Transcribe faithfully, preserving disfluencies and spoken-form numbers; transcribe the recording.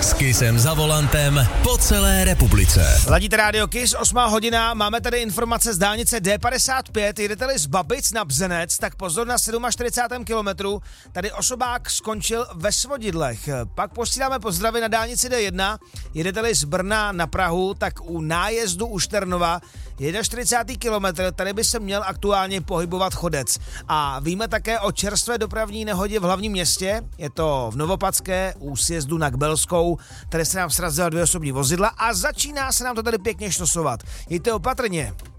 S Kissem za volantem po celé republice. Ladíte rádio Kiss, osmá hodina, máme tady informace z dálnice D padesát pět, jedete-li z Babic na Bzenec, tak pozor na čtyřicátém sedmém kilometru, tady osobák skončil ve Svodidlech. Pak posíláme pozdravy na dálnici D jedna, jedete-li z Brna na Prahu, tak u nájezdu u Šternova, čtyřicátý první kilometr, tady by se měl aktuálně pohybovat chodec. A víme také o čerstvé dopravní nehodě v hlavním městě, je to v Novopadské u sjezdu na Kbelskou, tady se nám srazila dvě osobní vozidla a začíná se nám to tady pěkně štosovat. Jděte opatrně.